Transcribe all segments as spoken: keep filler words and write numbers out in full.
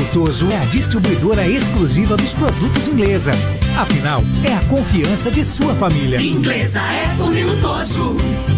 Toso é a distribuidora exclusiva dos produtos Inglesa. Afinal, é a confiança de sua família. Inglesa é Murilo Toso.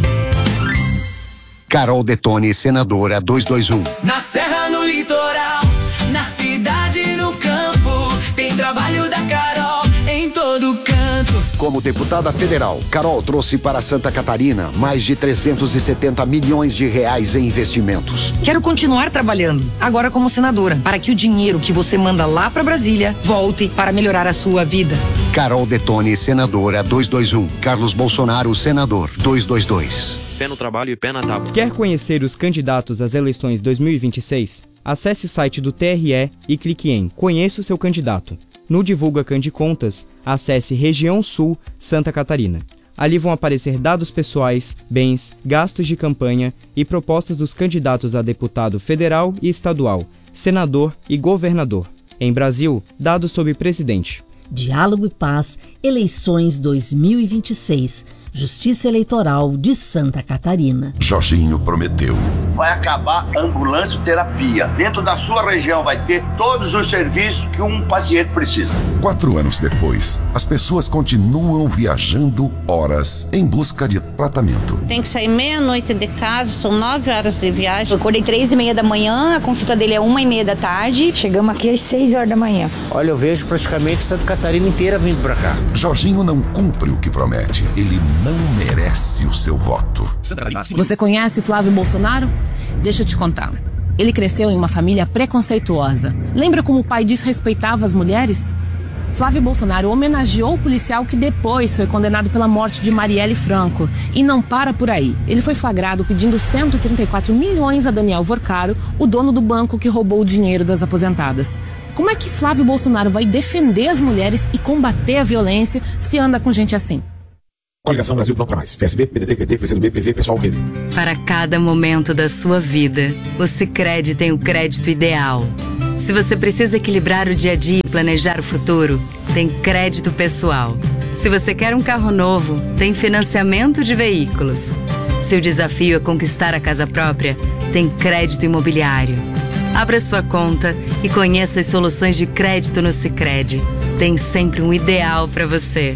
Carol Detone, senadora dois dois um. Na serra, no litoral, na cidade, no campo, tem trabalho da Carol em todo canto. Como deputada federal, Carol trouxe para Santa Catarina mais de trezentos e setenta milhões de reais em investimentos. Quero continuar trabalhando, agora como senadora, para que o dinheiro que você manda lá para Brasília volte para melhorar a sua vida. Carol Detone, senadora dois dois um. Carlos Bolsonaro, senador dois dois dois. Pé no trabalho e pé na tábua. Quer conhecer os candidatos às eleições dois mil e vinte e seis? Acesse o site do T R E e clique em Conheça o seu candidato. No Divulga Candicontas, acesse Região Sul, Santa Catarina. Ali vão aparecer dados pessoais, bens, gastos de campanha e propostas dos candidatos a deputado federal e estadual, senador e governador. Em Brasil, dados sobre presidente. Diálogo e Paz, eleições dois mil e vinte e seis. Justiça Eleitoral de Santa Catarina. Jorginho prometeu. Vai acabar a ambulância terapia. Dentro da sua região vai ter todos os serviços que um paciente precisa. Quatro anos depois, as pessoas continuam viajando horas em busca de tratamento. Tem que sair meia-noite de casa, são nove horas de viagem. Eu acordei três e meia da manhã, a consulta dele é uma e meia da tarde. Chegamos aqui às seis horas da manhã. Olha, eu vejo praticamente Santa Catarina inteira vindo pra cá. Jorginho não cumpre o que promete. Ele não merece o seu voto. Você conhece Flávio Bolsonaro? Deixa eu te contar. Ele cresceu em uma família preconceituosa. Lembra como o pai desrespeitava as mulheres? Flávio Bolsonaro homenageou o policial que depois foi condenado pela morte de Marielle Franco. E não para por aí. Ele foi flagrado pedindo cento e trinta e quatro milhões a Daniel Vorcaro, o dono do banco que roubou o dinheiro das aposentadas. Como é que Flávio Bolsonaro vai defender as mulheres e combater a violência se anda com gente assim? Coligação Brasil Pronto Pra Mais. P S B, P D T, P T, P C do B, P V, Pessoal, Rede. Para cada momento da sua vida, o Sicredi tem o crédito ideal. Se você precisa equilibrar o dia a dia e planejar o futuro, tem crédito pessoal. Se você quer um carro novo, tem financiamento de veículos. Se o desafio é conquistar a casa própria, tem crédito imobiliário. Abra sua conta e conheça as soluções de crédito no Sicredi. Tem sempre um ideal para você.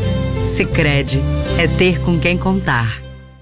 Sicredi é ter com quem contar.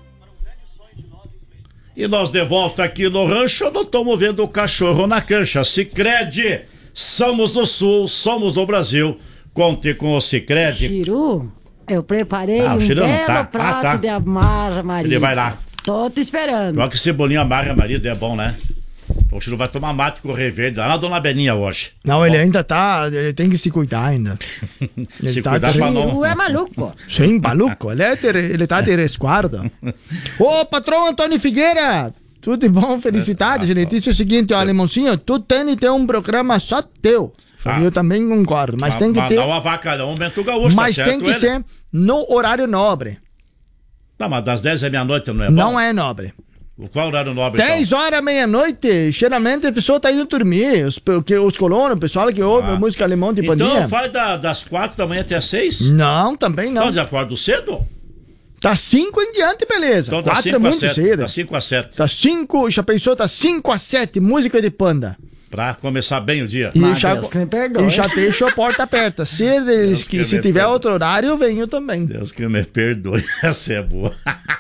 E nós de volta aqui no rancho, não estamos vendo o cachorro na cancha. Sicredi, somos do Sul, somos do Brasil. Conte com o Sicredi. Chiru, eu preparei ah, um Chiru, belo tá. prato ah, tá. de amarra marido. Ele vai lá. Tô te esperando. Olha que cebolinha amarra marido é bom, né? O Chiru vai tomar mate com o reverde lá na Dona Beninha hoje. Não, ele ainda tá. Ele tem que se cuidar ainda. Ele se tá cuidar ter... pra não... Chiru é maluco. Sim, maluco. Ele, é ter... ele tá de resguardo. Ô, patrão Antônio Figueira! Tudo de bom, felicidades. Ele disse o seguinte, ó, Alemãozinho, tu tem que ter um programa só teu. Ah. Eu também concordo, mas Ma, tem que ter... Não avacalhão, Bento Gaúcho, mas tá tem que ele? ser no horário nobre. Não, mas das dez à meia-noite não é bom? Não é nobre. Qual horário nobre? dez horas, meia-noite, geralmente a pessoa tá indo dormir. Os, os colonos, o pessoal que ouve ah. música alemão de pandinha. Então faz da, das quatro da manhã até as seis? Não, também não. Então de acordo cedo? Tá cinco em diante, beleza. Então quatro é muito cedo. Tá cinco a sete. Tá cinco, já pensou, tá cinco a sete, música de panda. Pra começar bem o dia. E já, e já deixa a porta aberta. Se, eles, que, que se tiver perdoe. Outro horário, eu venho também. Deus que me perdoe. Essa é boa.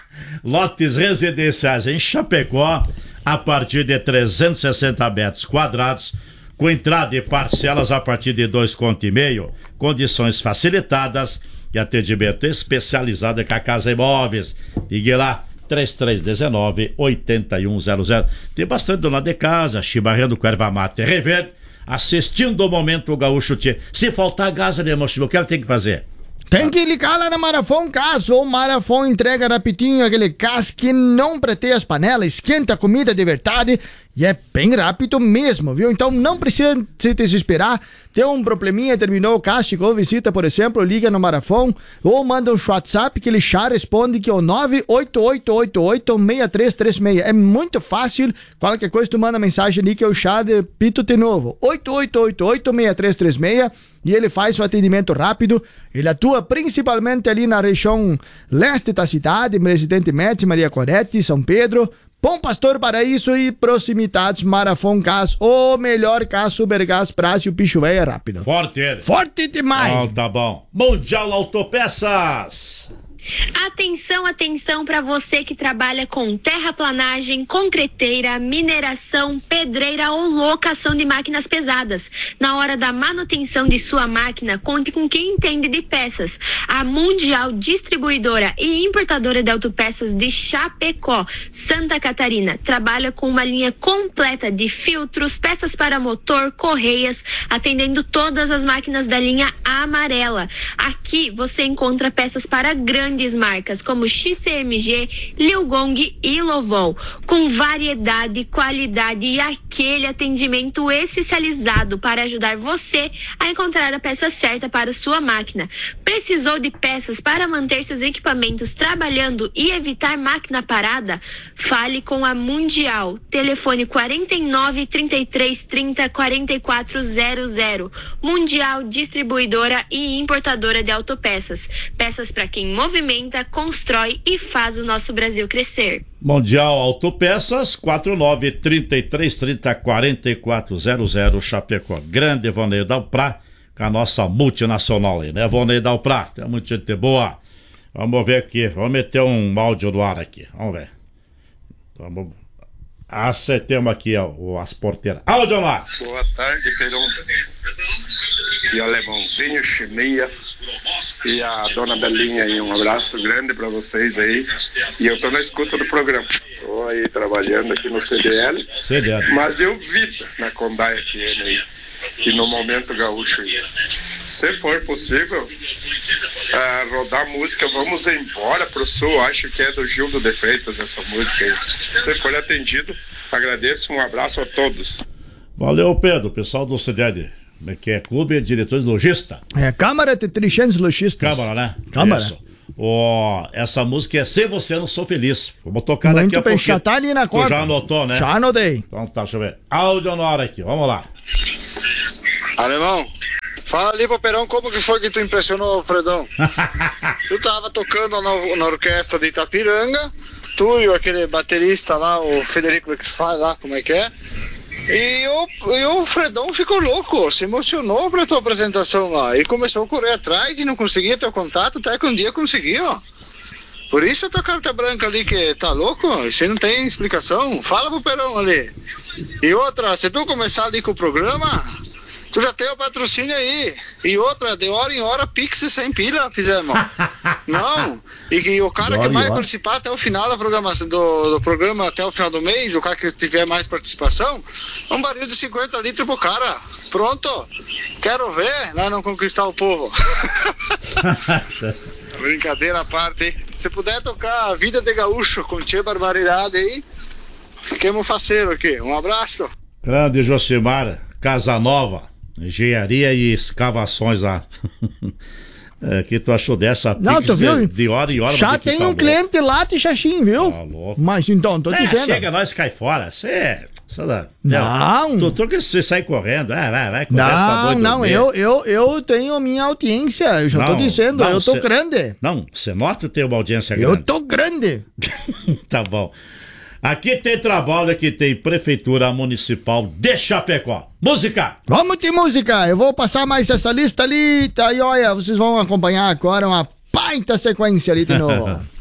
Lotes residenciais em Chapecó, a partir de trezentos e sessenta metros quadrados, com entrada e parcelas a partir de dois conto e meio, condições facilitadas e atendimento especializado com a Casa Imóveis. Ligue lá, três três um nove, oito um zero zero. Tem bastante dona de casa, chimarrando com erva mate rever, assistindo o Momento Gaúcho Tchê. Se faltar gás, né, moço, o que ela tem que fazer? Tem que ligar lá na Marafon Cas, ou Marafon entrega rapidinho aquele gás que não preteia as panelas, esquenta a comida de verdade e é bem rápido mesmo, viu? Então não precisa se desesperar, tem um probleminha, terminou o gás, chegou visita, por exemplo, liga no Marafon ou manda um WhatsApp que ele já responde que é o nove oito oito oito oito seis três três seis. É muito fácil, qualquer coisa tu manda mensagem ali que eu já repito de novo, oito oito oito oito seis três três seis. E ele faz o atendimento rápido. Ele atua principalmente ali na região leste da cidade, Presidente Médici, Maria Corete, São Pedro, Bom Pastor Paraíso e proximidades Marafon Gás, o melhor gás, Supergás, Brasil, bicho velho é rápido. Forte ele. Forte demais. Ah, tá bom. Mundial Autopeças. Atenção, atenção para você que trabalha com terraplanagem, concreteira, mineração, pedreira ou locação de máquinas pesadas. Na hora da manutenção de sua máquina, conte com quem entende de peças. A Mundial Distribuidora e Importadora de Autopeças de Chapecó, Santa Catarina, trabalha com uma linha completa de filtros, peças para motor, correias, atendendo todas as máquinas da linha amarela. Aqui você encontra peças para grandes marcas como X C M G, Liugong e Lovol, com variedade, qualidade e aquele atendimento especializado para ajudar você a encontrar a peça certa para sua máquina. Precisou de peças para manter seus equipamentos trabalhando e evitar máquina parada? Fale com a Mundial. Telefone quarenta e nove, trinta e três, trinta, quarenta e quatro zero zero. Mundial Distribuidora e Importadora de Autopeças. Peças para quem movimenta, constrói e faz o nosso Brasil crescer. Mundial Autopeças, quarenta e nove, trinta e três, trinta, quarenta e quatro zero zero, Chapecó. Grande Vonei Dalprá, com a nossa multinacional aí, né? Vonei Dalprá, tem muita gente boa. Vamos ver aqui, vamos meter um áudio no ar aqui, vamos ver. Vamos... Acertemos aqui ó, as porteiras. Áudio no ar. Boa tarde, Perão. E Alemãozinho, Chimia e a Dona Belinha aí, um abraço grande pra vocês aí. E eu tô na escuta do programa. Tô aí trabalhando aqui no C D L. C D L. Mas deu vida na Condai F M aí. E no Momento Gaúcho aí. Se for possível, uh, rodar música Vamos Embora pro Sul, acho que é do Gildo de Freitas essa música aí. Se for atendido, agradeço, um abraço a todos. Valeu, Pedro, pessoal do C D L, que é Clube de Diretores Logista. É, Câmara de Dirigentes Logistas. Câmara, né? Câmara. Isso. Oh, essa música é Se Você Não Sou Feliz. Vamos tocar Muito daqui a bem, pouco. já tá ali na conta. Tu já anotou, né? Já anotei. Então tá, deixa eu ver. Áudio na hora aqui, vamos lá. Alemão, fala ali pro Perão como que foi que tu impressionou o Fredão. Tu tava tocando na, na orquestra de Itapiranga, tu e aquele baterista lá, o Federico Wexfall lá, como é que é? E o, e o Fredão ficou louco, se emocionou pra tua apresentação lá e começou a correr atrás e não conseguia teu contato, até que um dia conseguiu, ó. Por isso a tua carta branca ali que tá louco, isso aí não tem explicação. Fala pro Perão ali. E outra, se tu começar ali com o programa, tu já tem o patrocínio aí. E outra, de hora em hora, Pix sem pilha fizemos. Não. E, e o cara que mais participar até o final da programação, do, do programa, até o final do mês, o cara que tiver mais participação, um barril de cinquenta litros pro cara. Pronto. Quero ver, nós não conquistar o povo. Brincadeira à parte, hein? Se puder tocar a Vida de Gaúcho com Tchê Barbaridade aí, fiquemos faceiro aqui. Um abraço. Grande Josimar Casanova, engenharia e escavações lá. O que tu achou dessa? Não, tu viu? De, de hora em hora. Já tem um cliente lá de Xaxim, viu? Tá louco. Mas então, tô é, dizendo. Chega, nós cai fora. Você. Não. Tu troca que você sai correndo. Ah, vai, vai. Não, não, eu, eu, eu tenho minha audiência. Eu já não, tô dizendo, não, eu tô cê, grande. Não, você nota que tem uma audiência grande. Eu tô grande. Tá bom. Aqui tem trabalho, aqui tem Prefeitura Municipal de Chapecó. Música! Vamos de música! Eu vou passar mais essa lista ali, tá? E olha, vocês vão acompanhar agora uma baita sequência ali de novo.